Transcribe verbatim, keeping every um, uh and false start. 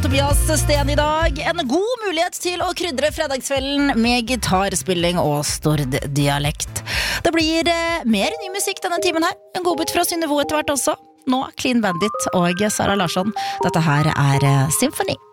Tobias Sten I dag. En god mulighet til å krydre fredagskvelden med gitarspilling og Stord-dialekt. Det blir eh, mer ny musikk denne timen her. En godbit fra Synnøve etter hvert også. Nå Clean Bandit og Sara Larsson. Dette her er eh, Symphony.